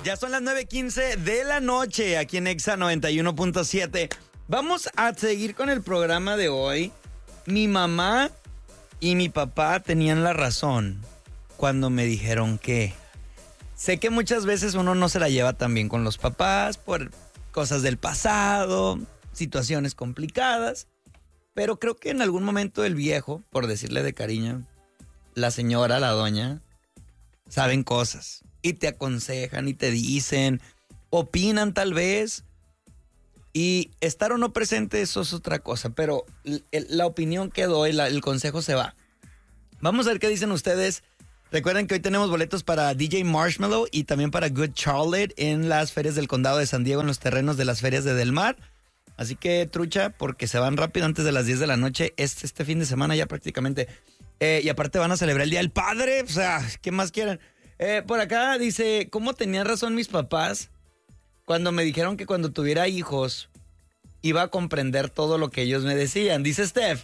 Ya son las 9:15 de la noche aquí en Exa 91.7. Vamos a seguir con el programa de hoy. Mi mamá y mi papá tenían la razón cuando me dijeron que... Sé que muchas veces uno no se la lleva tan bien con los papás por cosas del pasado, situaciones complicadas, pero creo que en algún momento el viejo, por decirle de cariño, la señora, la doña, saben cosas y te aconsejan y te dicen, opinan tal vez, y estar o no presente eso es otra cosa, pero la opinión que doy, el consejo se va. Vamos a ver qué dicen ustedes. Recuerden que hoy tenemos boletos para DJ Marshmello y también para Good Charlotte en las ferias del condado de San Diego, en los terrenos de las ferias de Del Mar. Así que trucha, porque se van rápido antes de las 10 de la noche este fin de semana ya prácticamente. Y aparte van a celebrar el Día del Padre, o sea, ¿qué más quieren? Por acá dice, ¿cómo tenían razón mis papás cuando me dijeron que cuando tuviera hijos iba a comprender todo lo que ellos me decían? Dice Steph,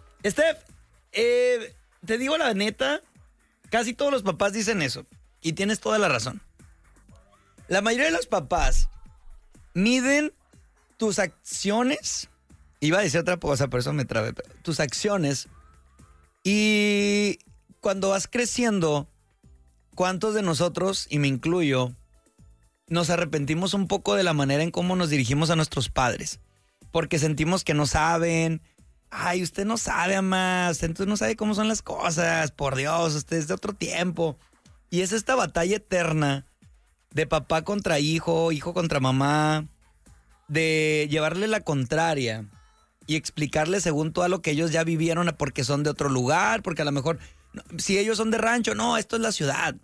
te digo la neta, casi todos los papás dicen eso. Y tienes toda la razón. La mayoría de los papás miden tus acciones. Iba a decir otra cosa, por eso me trabé. Tus acciones. Y cuando vas creciendo, ¿cuántos de nosotros, y me incluyo, nos arrepentimos un poco de la manera en cómo nos dirigimos a nuestros padres? Porque sentimos que no saben. Ay, usted no sabe, mamá, usted no sabe cómo son las cosas, por Dios, usted es de otro tiempo. Y es esta batalla eterna de papá contra hijo, hijo contra mamá, de llevarle la contraria y explicarle según todo lo que ellos ya vivieron porque son de otro lugar, porque a lo mejor, si ellos son de rancho, no, esto es la ciudad.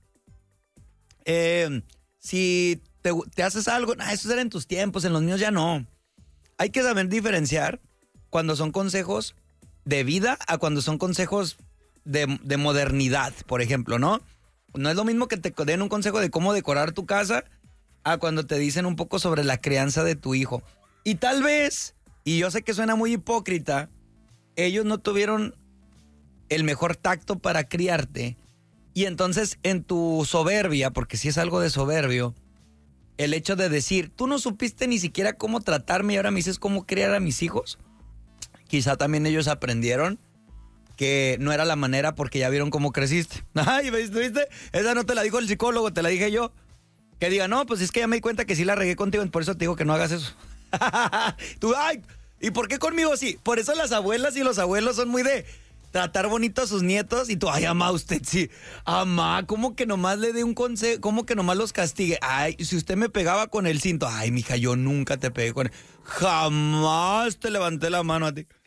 Si te haces algo, eso era en tus tiempos, en los míos ya no. Hay que saber diferenciar cuando son consejos de vida a cuando son consejos de modernidad, por ejemplo, ¿no? No es lo mismo que te den un consejo de cómo decorar tu casa a cuando te dicen un poco sobre la crianza de tu hijo. Y tal vez, y yo sé que suena muy hipócrita, ellos no tuvieron el mejor tacto para criarte. Y entonces en tu soberbia, porque si es algo de soberbio, el hecho de decir, tú no supiste ni siquiera cómo tratarme y ahora me dices cómo criar a mis hijos. Quizá también ellos aprendieron que no era la manera porque ya vieron cómo creciste. Ay, ¿viste? Esa no te la dijo el psicólogo, te la dije yo. Que diga, no, pues es que ya me di cuenta que sí la regué contigo, por eso te digo que no hagas eso. Tú, ay, ¿y por qué conmigo sí? Por eso las abuelas y los abuelos son muy de tratar bonito a sus nietos. Y tú, ay, amá, usted sí. Amá, ¿cómo que nomás le dé un consejo? ¿Cómo que nomás los castigue? Ay, si usted me pegaba con el cinto. Ay, mija, yo nunca te pegué con él. Jamás te levanté la mano a ti.